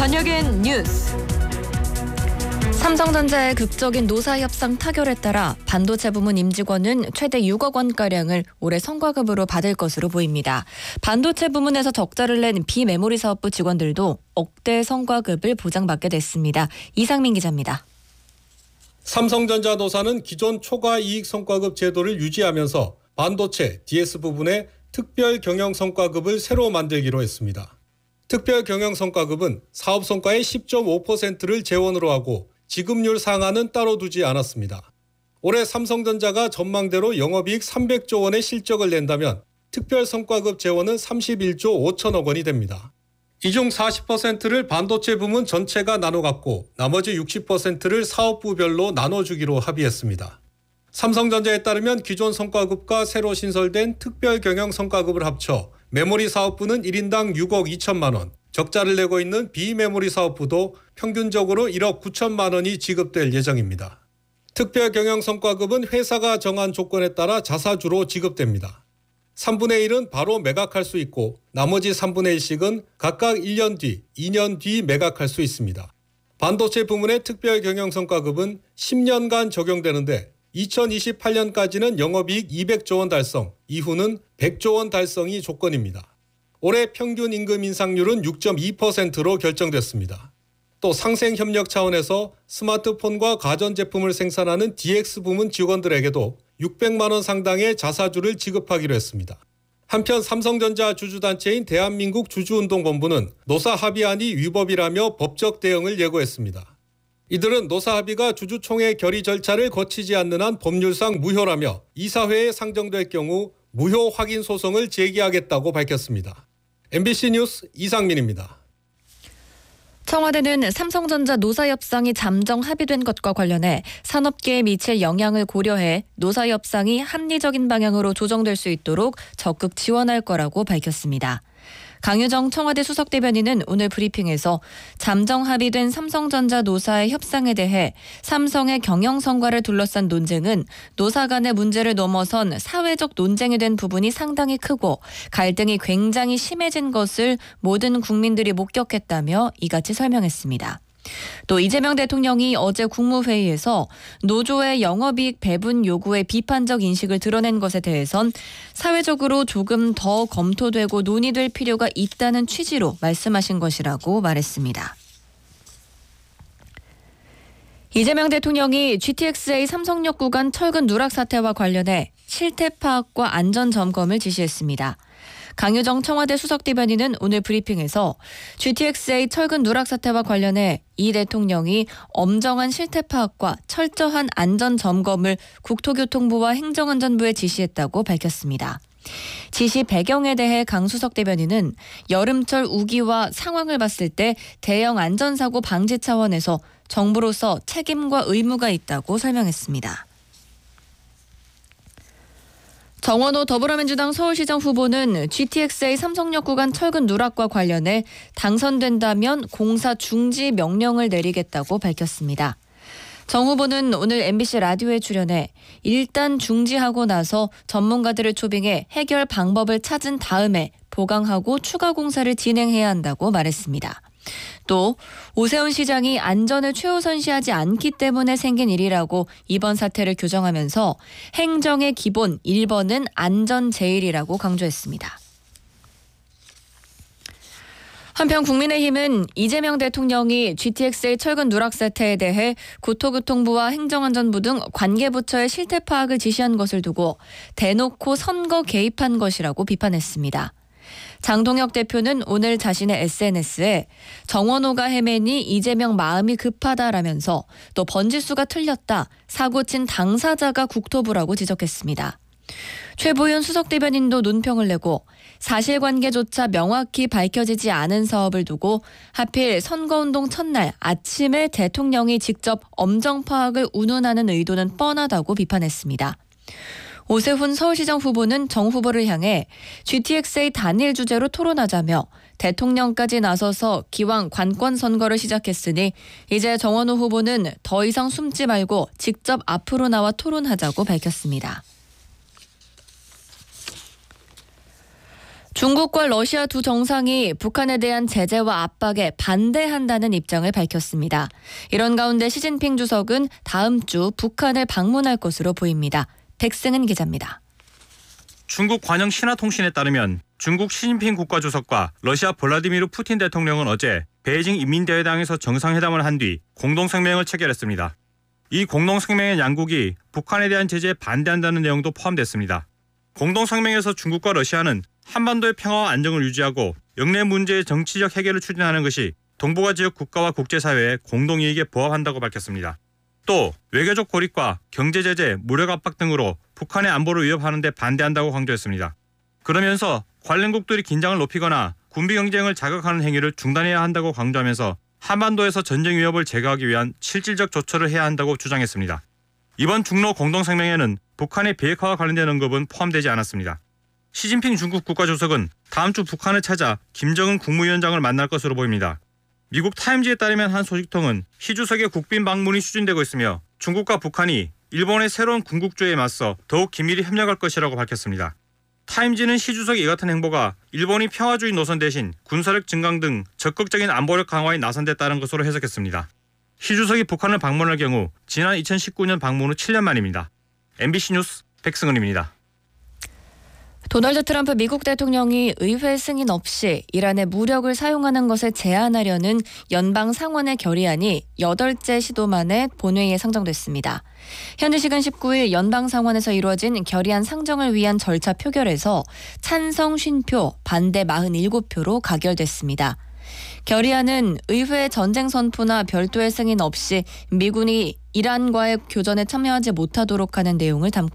저녁엔 뉴스. 삼성전자의 극적인 노사협상 타결에 따라 반도체 부문 임직원은 최대 6억 원가량을 올해 성과급으로 받을 것으로 보입니다. 반도체 부문에서 적자를 낸 비메모리 사업부 직원들도 억대 성과급을 보장받게 됐습니다. 이상민 기자입니다. 삼성전자 노사는 기존 초과 이익 성과급 제도를 유지하면서 반도체, DS 부분의 특별 경영 성과급을 새로 만들기로 했습니다. 특별 경영 성과급은 사업 성과의 10.5%를 재원으로 하고 지급률 상한은 따로 두지 않았습니다. 올해 삼성전자가 전망대로 영업이익 300조 원의 실적을 낸다면 특별 성과급 재원은 31조 5천억 원이 됩니다. 이 중 40%를 반도체 부문 전체가 나눠 갖고 나머지 60%를 사업부별로 나눠주기로 합의했습니다. 삼성전자에 따르면 기존 성과급과 새로 신설된 특별 경영 성과급을 합쳐 메모리 사업부는 1인당 6억 2천만 원, 적자를 내고 있는 비메모리 사업부도 평균적으로 1억 9천만 원이 지급될 예정입니다. 특별 경영 성과급은 회사가 정한 조건에 따라 자사주로 지급됩니다. 3분의 1은 바로 매각할 수 있고 나머지 3분의 1씩은 각각 1년 뒤, 2년 뒤 매각할 수 있습니다. 반도체 부문의 특별 경영 성과급은 10년간 적용되는데 2028년까지는 영업이익 200조 원 달성, 이후는 100조 원 달성이 조건입니다. 올해 평균 임금 인상률은 6.2%로 결정됐습니다. 또 상생협력 차원에서 스마트폰과 가전제품을 생산하는 DX 부문 직원들에게도 600만 원 상당의 자사주를 지급하기로 했습니다. 한편 삼성전자 주주단체인 대한민국 주주운동본부는 노사 합의안이 위법이라며 법적 대응을 예고했습니다. 이들은 노사 합의가 주주총회 결의 절차를 거치지 않는 한 법률상 무효라며 이사회에 상정될 경우 무효 확인 소송을 제기하겠다고 밝혔습니다. MBC 뉴스 이상민입니다. 청와대는 삼성전자 노사협상이 잠정 합의된 것과 관련해 산업계에 미칠 영향을 고려해 노사협상이 합리적인 방향으로 조정될 수 있도록 적극 지원할 거라고 밝혔습니다. 강유정 청와대 수석대변인은 오늘 브리핑에서 잠정 합의된 삼성전자 노사의 협상에 대해 삼성의 경영 성과를 둘러싼 논쟁은 노사 간의 문제를 넘어선 사회적 논쟁이 된 부분이 상당히 크고 갈등이 굉장히 심해진 것을 모든 국민들이 목격했다며 이같이 설명했습니다. 또 이재명 대통령이 어제 국무회의에서 노조의 영업이익 배분 요구에 비판적 인식을 드러낸 것에 대해선 사회적으로 조금 더 검토되고 논의될 필요가 있다는 취지로 말씀하신 것이라고 말했습니다. 이재명 대통령이 GTX-A 삼성역 구간 철근 누락 사태와 관련해 실태 파악과 안전 점검을 지시했습니다. 강유정 청와대 수석대변인은 오늘 브리핑에서 GTX-A 철근 누락 사태와 관련해 이 대통령이 엄정한 실태 파악과 철저한 안전 점검을 국토교통부와 행정안전부에 지시했다고 밝혔습니다. 지시 배경에 대해 강 수석대변인은 여름철 우기와 상황을 봤을 때 대형 안전사고 방지 차원에서 정부로서 책임과 의무가 있다고 설명했습니다. 정원호 더불어민주당 서울시장 후보는 GTX-A 삼성역 구간 철근 누락과 관련해 당선된다면 공사 중지 명령을 내리겠다고 밝혔습니다. 정 후보는 오늘 MBC 라디오에 출연해 일단 중지하고 나서 전문가들을 초빙해 해결 방법을 찾은 다음에 보강하고 추가 공사를 진행해야 한다고 말했습니다. 또 오세훈 시장이 안전을 최우선시하지 않기 때문에 생긴 일이라고 이번 사태를 규정하면서 행정의 기본 1번은 안전 제일이라고 강조했습니다. 한편 국민의힘은 이재명 대통령이 GTX-A 철근 누락 사태에 대해 국토교통부와 행정안전부 등 관계부처의 실태 파악을 지시한 것을 두고 대놓고 선거 개입한 것이라고 비판했습니다. 장동혁 대표는 오늘 자신의 SNS에 정원호가 헤매니 이재명 마음이 급하다라면서 또 번지수가 틀렸다, 사고 친 당사자가 국토부라고 지적했습니다. 최보윤 수석대변인도 논평을 내고 사실관계조차 명확히 밝혀지지 않은 사업을 두고 하필 선거운동 첫날 아침에 대통령이 직접 엄정 파악을 운운하는 의도는 뻔하다고 비판했습니다. 오세훈 서울시장 후보는 정 후보를 향해 GTX-A 단일 주제로 토론하자며 대통령까지 나서서 기왕 관권 선거를 시작했으니 이제 정원호 후보는 더 이상 숨지 말고 직접 앞으로 나와 토론하자고 밝혔습니다. 중국과 러시아 두 정상이 북한에 대한 제재와 압박에 반대한다는 입장을 밝혔습니다. 이런 가운데 시진핑 주석은 다음 주 북한을 방문할 것으로 보입니다. 백승은 기자입니다. 중국 관영 신화통신에 따르면 중국 시진핑 국가주석과 러시아 블라디미르 푸틴 대통령은 어제 베이징 인민대회당에서 정상회담을 한 뒤 공동성명을 체결했습니다. 이 공동성명의 양국이 북한에 대한 제재에 반대한다는 내용도 포함됐습니다. 공동성명에서 중국과 러시아는 한반도의 평화와 안정을 유지하고 영내 문제의 정치적 해결을 추진하는 것이 동북아 지역 국가와 국제사회의 공동이익에 부합한다고 밝혔습니다. 또 외교적 고립과 경제제재, 무력 압박 등으로 북한의 안보를 위협하는 데 반대한다고 강조했습니다. 그러면서 관련국들이 긴장을 높이거나 군비 경쟁을 자극하는 행위를 중단해야 한다고 강조하면서 한반도에서 전쟁 위협을 제거하기 위한 실질적 조처를 해야 한다고 주장했습니다. 이번 중로 공동성명에는 북한의 비핵화와 관련된 언급은 포함되지 않았습니다. 시진핑 중국 국가주석은 다음 주 북한을 찾아 김정은 국무위원장을 만날 것으로 보입니다. 미국 타임지에 따르면 한 소식통은 시 주석의 국빈 방문이 추진되고 있으며 중국과 북한이 일본의 새로운 군국주의에 맞서 더욱 긴밀히 협력할 것이라고 밝혔습니다. 타임지는 시 주석의 이 같은 행보가 일본이 평화주의 노선 대신 군사력 증강 등 적극적인 안보력 강화에 나선 데 따른 것으로 해석했습니다. 시 주석이 북한을 방문할 경우 지난 2019년 방문 후 7년 만입니다. MBC 뉴스 백승은입니다. 도널드 트럼프 미국 대통령이 의회 승인 없이 이란의 무력을 사용하는 것을 제한하려는 연방 상원의 결의안이 8째 시도 만에 본회의에 상정됐습니다. 현지 시간 19일 연방 상원에서 이루어진 결의안 상정을 위한 절차 표결에서 찬성 50표, 반대 47표로 가결됐습니다. 결의안은 의회 전쟁 선포나 별도의 승인 없이 미군이 이란과의 교전에 참여하지 못하도록 하는 내용을 담고